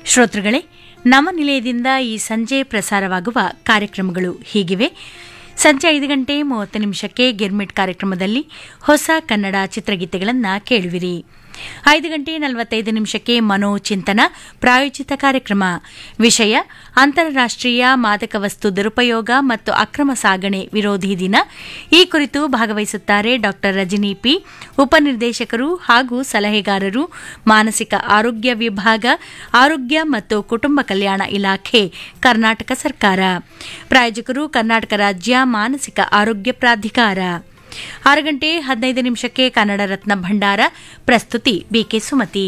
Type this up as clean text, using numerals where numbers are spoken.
ಶ್ರೋತೃಗಳೇ, ನಮ್ಮ ನಿಲಯದಿಂದ ಈ ಸಂಜೆ ಪ್ರಸಾರವಾಗುವ ಕಾರ್ಯಕ್ರಮಗಳು ಹೀಗಿವೆ. ಸಂಜೆ 5:30 ಗಿರ್ಮಿಟ್ ಕಾರ್ಯಕ್ರಮದಲ್ಲಿ ಹೊಸ ಕನ್ನಡ ಚಿತ್ರಗೀತೆಗಳನ್ನು ಕೇಳುವಿರಿ. 5:45 ಮನೋಚಿಂತನ ಪ್ರಾಯೋಜಿತ ಕಾರ್ಯಕ್ರಮ. ವಿಷಯ ಅಂತಾರಾಷ್ಟ್ರೀಯ ಮಾದಕ ವಸ್ತು ದುರುಪಯೋಗ ಮತ್ತು ಅಕ್ರಮ ಸಾಗಣೆ ವಿರೋಧಿ ದಿನ. ಈ ಕುರಿತು ಭಾಗವಹಿಸುತ್ತಾರೆ ಡಾ ರಜನಿ ಪಿ, ಉಪನಿರ್ದೇಶಕರು ಹಾಗೂ ಸಲಹೆಗಾರರು, ಮಾನಸಿಕ ಆರೋಗ್ಯ ವಿಭಾಗ, ಆರೋಗ್ಯ ಮತ್ತು ಕುಟುಂಬ ಕಲ್ಯಾಣ ಇಲಾಖೆ, ಕರ್ನಾಟಕ ಸರ್ಕಾರ. ಪ್ರಾಯೋಜಕರು ಕರ್ನಾಟಕ ರಾಜ್ಯ ಮಾನಸಿಕ ಆರೋಗ್ಯ ಪ್ರಾಧಿಕಾರ. 6:15 ಕನ್ನಡ ರತ್ನ ಭಂಡಾರ. ಪ್ರಸ್ತುತಿ ಬಿಕೆ ಸುಮತಿ.